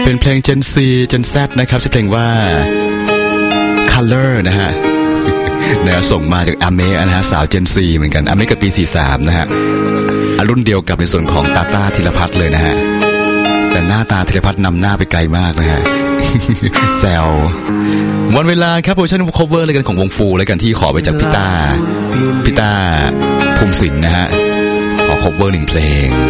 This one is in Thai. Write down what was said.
เป็นเพลง Gen C Gen Z นะครับชื่อเพลงว่า Color นะฮะเนี่ยส่งมาจากอาเมะนะฮะสาว Gen C เหมือนกันอาเมะกับปี43นะฮะรุ่นเดียวกับในส่วนของตาต้าธีรพัฒน์เลยนะฮะแต่หน้าตาธีรพัฒน์นำหน้าไปไกลมากนะฮะ แซววันเวลาครับเวอร์ชัน cover เลยกันของวงฟูเลยกันที่ขอไปจากพี่ต้าภูมิศิลป์นะฮะขอ cover 1 เพลง